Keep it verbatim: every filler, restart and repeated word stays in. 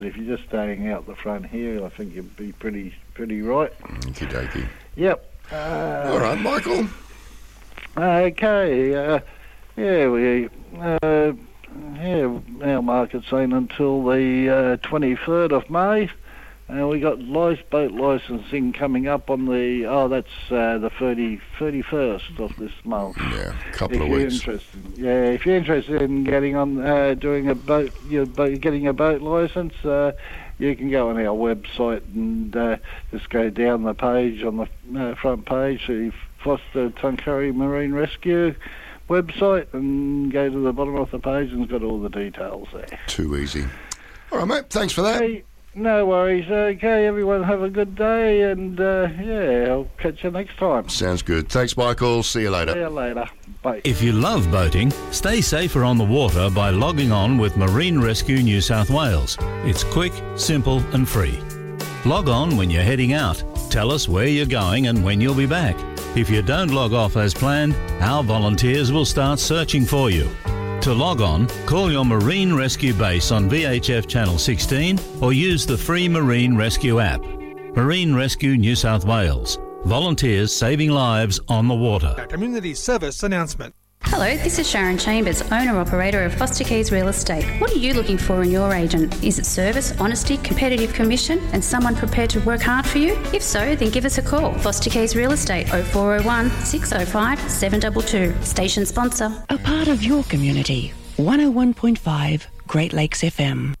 If you're just staying out the front here, I think you'd be pretty pretty right. Okie dokie. Yep. Uh, All right, Michael. Okay. Uh, yeah, we uh, yeah our market's in until the uh, twenty-third of May. And uh, we got lice, boat licensing coming up on the, oh, that's uh, the thirty, thirty-first of this month. Yeah, a couple if of you're weeks. Interested, yeah, if you're interested in getting on, uh, doing a boat, your boat, getting a boat licence, uh, you can go on our website and uh, just go down the page on the uh, front page, the Foster Tuncurry Marine Rescue website, and go to the bottom of the page and it's got all the details there. Too easy. All right, mate. Thanks for that. Hey, no worries. Okay, everyone have a good day, and uh, yeah, I'll catch you next time. Sounds good. Thanks, Michael. See you later. See you later. Bye. If you love boating, stay safer on the water by logging on with Marine Rescue New South Wales. It's quick, simple and free. Log on when you're heading out. Tell us where you're going and when you'll be back. If you don't log off as planned, our volunteers will start searching for you. To log on, call your Marine Rescue base on V H F Channel sixteen or use the free Marine Rescue app. Marine Rescue New South Wales. Volunteers saving lives on the water. A community service announcement. Hello, this is Sharon Chambers, owner-operator of Foster Keys Real Estate. What are you looking for in your agent? Is it service, honesty, competitive commission, and someone prepared to work hard for you? If so, then give us a call. Foster Keys Real Estate, oh four oh one, six oh five, seven two two. Station sponsor. A part of your community. one oh one point five Great Lakes F M.